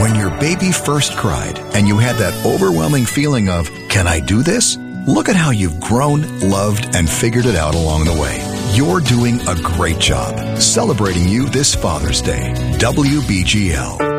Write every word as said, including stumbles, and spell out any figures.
When your baby first cried and you had that overwhelming feeling of, can I do this? Look at how you've grown, loved, and figured it out along the way. You're doing a great job. Celebrating you this Father's Day. W B G L.